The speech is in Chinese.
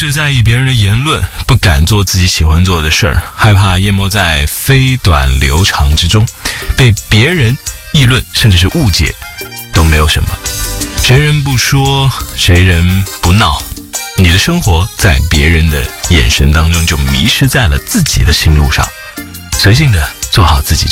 是在意别人的言论，不敢做自己喜欢做的事儿，害怕淹没在飞短流长之中，被别人议论甚至是误解都没有什么。谁人不说，谁人不闹，你的生活在别人的眼神当中就迷失在了自己的心路上。随性的做好自己